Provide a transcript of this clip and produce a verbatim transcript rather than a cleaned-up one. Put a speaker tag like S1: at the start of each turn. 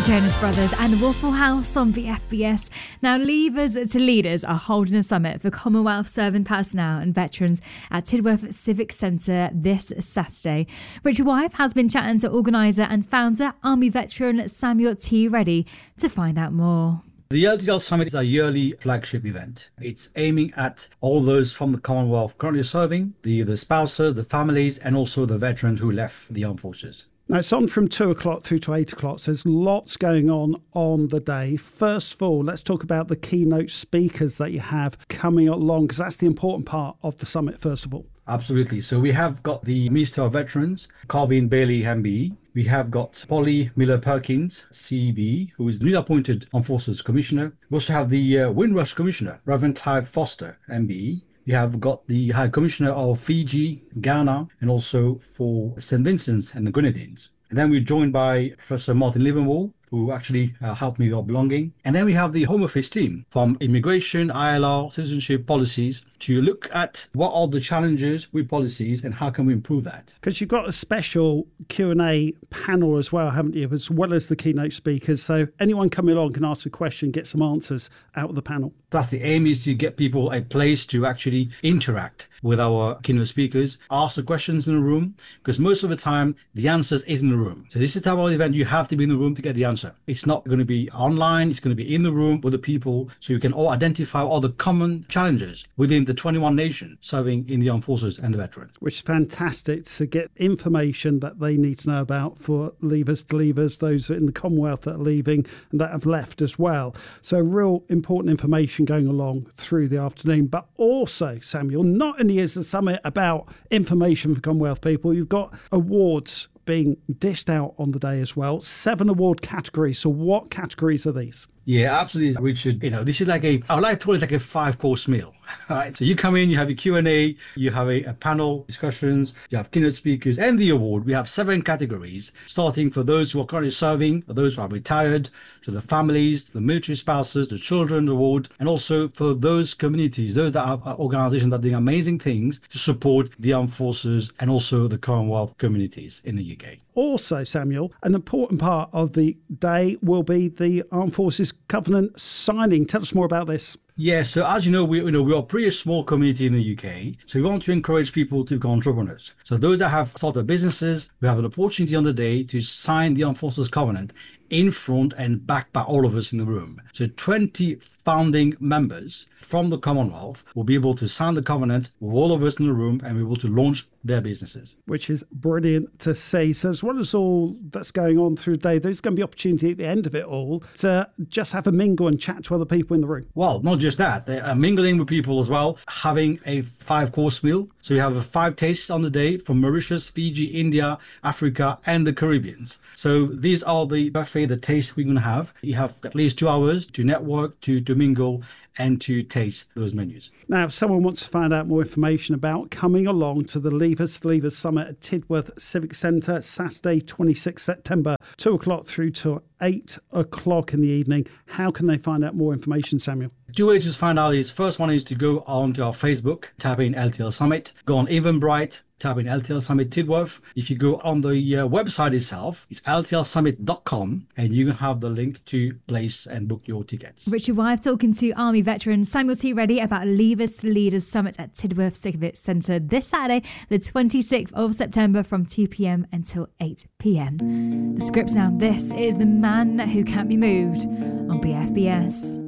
S1: Jonas Brothers and Waffle House on B F B S. Now, Leavers to Leaders are holding a summit for Commonwealth serving personnel and veterans at Tidworth Civic Centre this Saturday. Richard Wife has been chatting to organiser and founder, Army veteran Samuel T. Reddy, to find out more.
S2: The L T L Summit is a yearly flagship event. It's aiming at all those from the Commonwealth currently serving, the, the spouses, the families, and also the veterans who left the armed forces.
S3: Now, it's on from two o'clock through to eight o'clock, so there's lots going on on the day. First of all, let's talk about the keynote speakers that you have coming along, because that's the important part of the summit, first of all.
S2: Absolutely. So we have got the Minister of Veterans, Carvin Bailey M B. We have got Polly Miller-Perkins, C B, who is the newly appointed Armed Forces Commissioner. We also have the uh, Windrush Commissioner, Reverend Clive Foster, M B. We have got the High Commissioner of Fiji, Ghana, and also for Saint Vincent and the Grenadines. And then we're joined by Professor Martin Livermore, who actually uh, helped me with our belonging. And then we have the Home Office team from immigration, I L R, citizenship policies to look at what are the challenges with policies and how can we improve that.
S3: Because you've got a special Q and A panel as well, haven't you, as well as the keynote speakers. So anyone coming along can ask a question, get some answers out of the panel.
S2: That's the aim, is to get people a place to actually interact with our keynote speakers, ask the questions in the room, because most of the time the answers is in the room. So this is the type of event you have to be in the room to get the answer. It's not going to be online, it's going to be in the room with the people, so you can all identify all the common challenges within the twenty-one nations serving in the armed forces and the veterans.
S3: Which is fantastic to get information that they need to know about for leavers to leavers, those in the Commonwealth that are leaving and that have left as well. So real important information going along through the afternoon. But also, Samuel, not only is the summit about information for Commonwealth people, you've got awards being dished out on the day as well. Seven award categories. So what categories are these?
S2: Yeah, absolutely, Richard. You know, this is like a, I would like to call it like a five-course meal. Right? So you come in, you have your Q and A, you have a, a panel discussions, you have keynote speakers, and the award. We have seven categories, starting for those who are currently serving, for those who are retired, to the families, the military spouses, the children award, and also for those communities, those that have organizations that are doing amazing things to support the armed forces and also the Commonwealth communities in the U K.
S3: Also, Samuel, an important part of the day will be the Armed Forces Covenant signing. Tell us more about this.
S2: Yeah, so as you know, we you know we are a pretty small community in the U K, so we want to encourage people to become entrepreneurs. So those that have started businesses, we have an opportunity on the day to sign the Armed Forces Covenant in front and backed by all of us in the room. So twenty founding members from the Commonwealth will be able to sign the covenant with all of us in the room and be able to launch their businesses.
S3: Which is brilliant to see. So as well as all that's going on through the day, there's going to be opportunity at the end of it all to just have a mingle and chat to other people in the room.
S2: Well, not just that. They are mingling with people as well, having a five-course meal. So we have five tastes on the day from Mauritius, Fiji, India, Africa, and the Caribbean. So these are the buffet, the tastes we're going to have. You have at least two hours to network, to, to mingle, and to taste those menus.
S3: Now, if someone wants to find out more information about coming along to the Leavers to Leavers Summit at Tidworth Civic Centre, Saturday, twenty-sixth September, two o'clock through to eight o'clock in the evening, how can they find out more information, Samuel?
S2: Two ways to find out is, first one is to go onto our Facebook, type in L T L Summit, go on Eventbrite, type in L T L Summit Tidworth. If you go on the uh, website itself, it's L T L summit dot com, and you can have the link to place and book your tickets.
S1: Richard Wife talking to Army veteran Samuel T. Reddy about Leavers to Leaders Summit at Tidworth Civic Centre this Saturday, the twenty-sixth of September from two p.m. until eight p.m. The scripts now. This is The Man Who Can't Be Moved on B F B S.